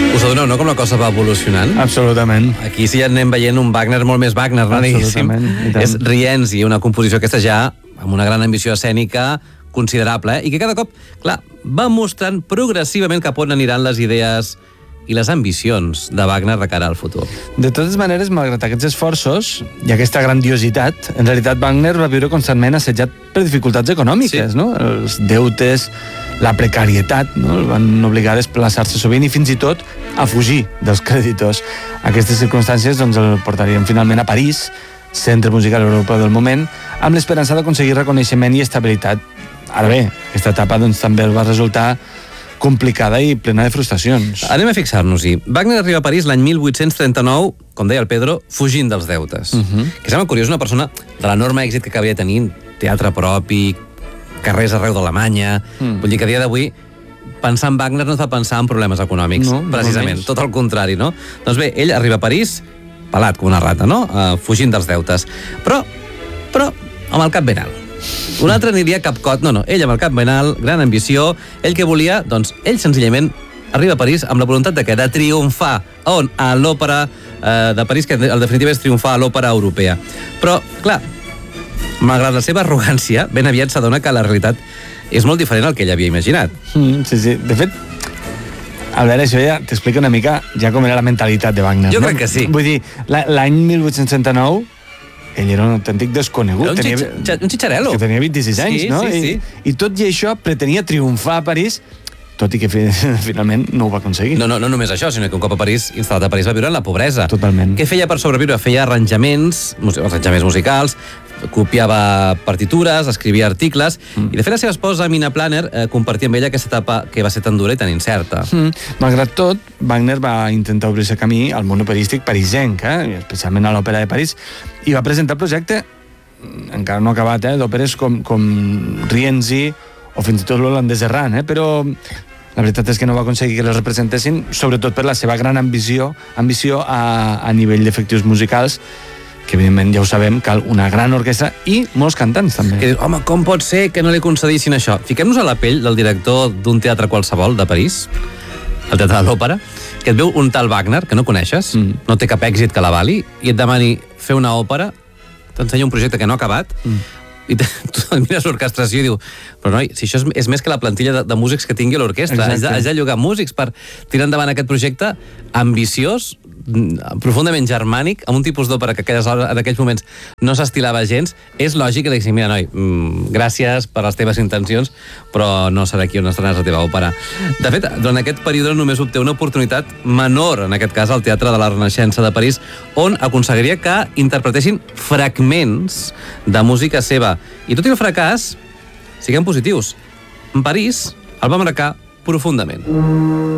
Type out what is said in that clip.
Us adoneu, no?, com la cosa va evolucionant? Absolutament. Aquí sí ja anem veient un Wagner molt més Wagner, no? Absolutament. És Rienzi, una composició aquesta ja amb una gran ambició escènica considerable, i que cada cop, clar, va mostrant progressivament cap on aniran les idees i les ambicions de Wagner de cara al futur. De totes maneres, malgrat aquests esforços i aquesta grandiositat, en realitat Wagner va viure constantment assetjat per dificultats econòmiques, no? Els deutes, la precarietat, no? El van obligar a desplaçar-se sovint i fins i tot a fugir dels creditors. Aquestes circumstàncies doncs, el portarien finalment a París, centre musical europeu del moment, amb l'esperança d'aconseguir reconeixement i estabilitat. Ara bé, aquesta etapa doncs, també va resultar complicada i plena de frustracions. Anem a fixar-nos-hi. Wagner arriba a París l'any 1839, com deia el Pedro, fugint dels deutes. Que sembla curiós, una persona de l'enorme èxit que acabia tenint, teatre propi, carrers arreu d'Alemanya. Vull dir que a dia d'avui pensar en Wagner no et fa pensar en problemes econòmics, precisament, tot el contrari, no? Doncs bé, ell arriba a París, pelat com una rata, no? Fugint dels deutes. Però, amb el cap ben alt. Un altre aniria capcot, no, ell amb el cap ben alt, gran ambició, ell que volia, doncs, ell senzillament arriba a París amb la voluntat de què? De triomfar. On? A l'òpera de París, que en definitiva és triomfar a l'òpera europea. Però, clar, malgrat la seva arrogància, ben aviat s'adona que la realitat és molt diferent al que ell havia imaginat. Sí. De fet, a veure, això ja t'explica una mica ja com era la mentalitat de Wagner. Jo crec que sí. Vull dir, l'any 1839 ell era un autèntic desconegut. Un xitxarelo. Que tenia 26 anys, no? Sí. I tot i això pretenia triomfar a París, tot i que finalment no ho va aconseguir. No només això, sinó que un cop a París, instal·lat a París, va viure en la pobresa. Totalment. Què feia per sobreviure? Feia arranjaments musicals, copiava partitures, escrivia articles, i de fet la seva esposa, Mina Planner, compartia amb ella aquesta etapa que va ser tan dura i tan incerta. Malgrat tot, Wagner va intentar obrir-se camí al món operístic parisenc, especialment a l'Òpera de París, i va presentar el projecte, encara no acabat, d'òperes com Rienzi o fins i tot l'holandès Errant, però la veritat és que no va aconseguir que les representessin, sobretot per la seva gran ambició a nivell d'efectius musicals, que evidentment ja ho sabem, cal una gran orquestra i molts cantants també. Que dius, home, com pot ser que no li concedissin això? Fiquem-nos a la pell del director d'un teatre qualsevol de París, el Teatre de l'Òpera, que et veu un tal Wagner, que no coneixes, no té cap èxit que l'avali, i et demani fer una òpera, t'ensenya un projecte que no ha acabat, i tu mires l'orquestració i diu, però noi, si això és més que la plantilla de músics que tingui l'orquestra, has de llogar músics per tirar endavant aquest projecte ambiciós, profundament germànic, amb un tipus d'òpera que en aquells moments no s'estilava gens. És lògic que li diguin, mira, noi, gràcies per les teves intencions, però no serà aquí on estrenes la teva òpera. De fet, durant aquest període només obté una oportunitat menor, en aquest cas al Teatre de la Renaixença de París, on aconseguiria que interpretessin fragments de música seva. I tot i el fracàs, siguem positius, en París el va marcar profundament.